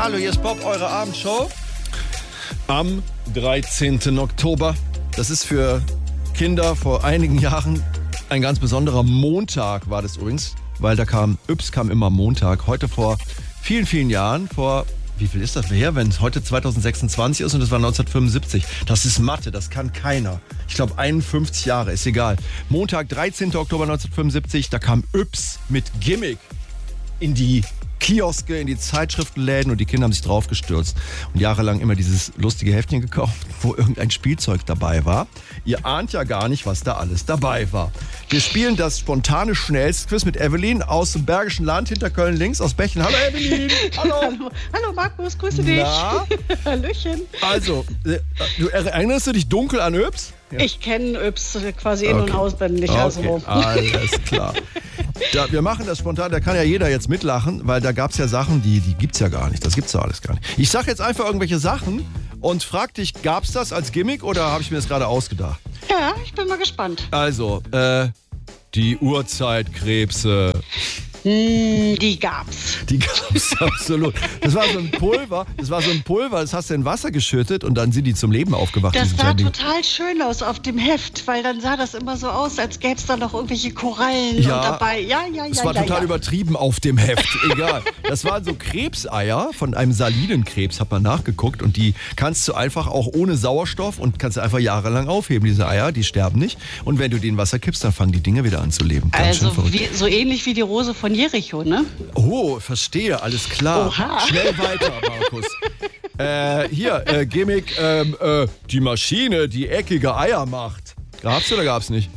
Hallo, hier ist Bob, eure Abendshow. Am 13. Oktober. Das ist für Kinder vor einigen Jahren ein ganz besonderer Montag, war das übrigens. Weil da kam immer Montag. Heute vor vielen, vielen Jahren, wie viel ist das her, wenn es heute 2026 ist und es war 1975. Das ist Mathe, das kann keiner. Ich glaube 51 Jahre, ist egal. Montag, 13. Oktober 1975, da kam Yps mit Gimmick in die Kioske, in die Zeitschriftenläden und die Kinder haben sich drauf gestürzt und jahrelang immer dieses lustige Heftchen gekauft, wo irgendein Spielzeug dabei war. Ihr ahnt ja gar nicht, was da alles dabei war. Wir spielen das spontane Schnellstquiz mit Evelyn aus dem Bergischen Land hinter Köln links aus Bächen. Hallo Evelyn! Hallo. Hallo Markus, grüße dich. Na? Hallöchen. Also, erinnerst du dich dunkel an Yps? Ja. Ich kenne Yps quasi in- und auswendig. Okay, Also. alles klar. Wir machen das spontan, da kann ja jeder jetzt mitlachen, weil da gab es ja Sachen, die gibt's ja gar nicht. Das gibt's ja alles gar nicht. Ich sag jetzt einfach irgendwelche Sachen und frag dich, gab's das als Gimmick oder habe ich mir das gerade ausgedacht? Ja, ich bin mal gespannt. Also, die Urzeitkrebse. Die gab's. Die gab's absolut. Das war so ein Pulver, das hast du in Wasser geschüttet und dann sind die zum Leben aufgewacht. Das sah total schön aus auf dem Heft, weil dann sah das immer so aus, als gäbe es da noch irgendwelche Korallen und dabei. Ja. Das war total übertrieben auf dem Heft. Egal. Das waren so Krebseier von einem Salinenkrebs, hat man nachgeguckt. Und die kannst du einfach auch ohne Sauerstoff und kannst du einfach jahrelang aufheben, diese Eier. Die sterben nicht. Und wenn du die in Wasser kippst, dann fangen die Dinge wieder an zu leben. Ganz also so ähnlich wie die Rose von Jericho, ne? Oh, verstehe, alles klar. Oha. Schnell weiter, Markus. Gimmick, die Maschine, die eckige Eier macht. Gab's oder gab's nicht?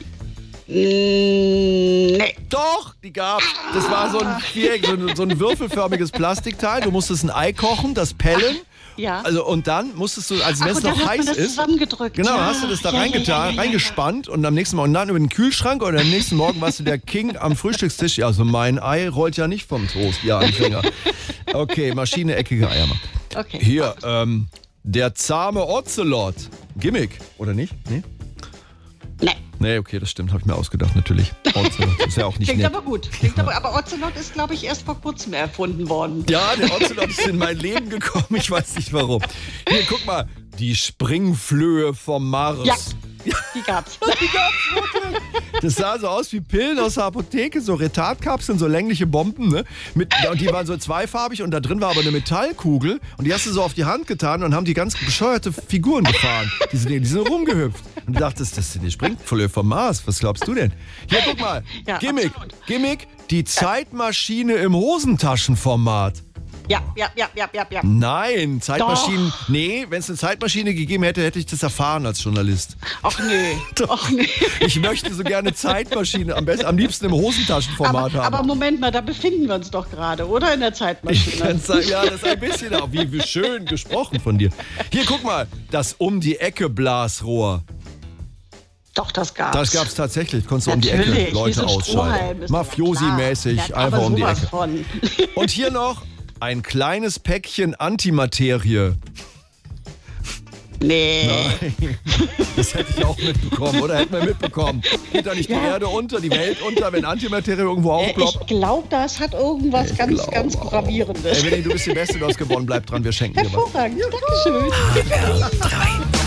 Nee. Doch, die gab's. Das war so ein Viereck, so ein würfelförmiges Plastikteil. Du musstest ein Ei kochen, das pellen. Ja. Also, und dann musstest du, also wenn es noch heiß ist, zusammengedrückt. Genau, hast du das da reingespannt und am nächsten Morgen dann über den Kühlschrank oder am nächsten Morgen warst du der King am Frühstückstisch. Ja, also mein Ei rollt ja nicht vom Toast, ja, Anfänger. Okay, Maschine, eckige Eier machen. Okay. Hier, der zahme Ocelot. Gimmick, oder nicht? Nee? Nee, okay, das stimmt, habe ich mir ausgedacht, natürlich. Ocelot ist ja auch nicht Klingt nett. aber gut. Aber Ocelot ist, glaube ich, erst vor kurzem erfunden worden. Ja, der Ocelot ist in mein Leben gekommen, ich weiß nicht warum. Hier, guck mal, die Springflöhe vom Mars. Ja, die gab's. Das sah so aus wie Pillen aus der Apotheke, so Retardkapseln, so längliche Bomben, ne? Und die waren so zweifarbig und da drin war aber eine Metallkugel und die hast du so auf die Hand getan und haben die ganz bescheuerte Figuren gefahren. Die sind rumgehüpft. Und du dachtest, das sind die Springflöhe vom Mars. Was glaubst du denn? Hier, guck mal. Ja, Gimmick, die Zeitmaschine im Hosentaschenformat. Ja. Nein, Zeitmaschinen. Doch. Nee, wenn es eine Zeitmaschine gegeben hätte, hätte ich das erfahren als Journalist. Ach nee. Doch. Ich möchte so gerne Zeitmaschine, am liebsten im Hosentaschenformat haben. Aber Moment mal, da befinden wir uns doch gerade, oder? In der Zeitmaschine. Ja, das ist ein bisschen auch. Wie schön gesprochen von dir. Hier, guck mal, das Um-die-Ecke-Blasrohr. Doch, das gab's. Das gab's tatsächlich. Konntest du um die Ecke Leute ausschalten. Mafiosi-mäßig, einfach um die Ecke. Von. Und hier noch ein kleines Päckchen Antimaterie. Nee. Nein. Das hätte ich auch mitbekommen, oder? Hätten wir mitbekommen. Geht da nicht die Erde unter, die Welt unter, wenn Antimaterie irgendwo aufploppt? Ich glaube, das hat irgendwas ganz Gravierendes. Evelyn, du bist die Beste, du hast gewonnen. Bleib dran, wir schenken dir was. Hervorragend. Dankeschön.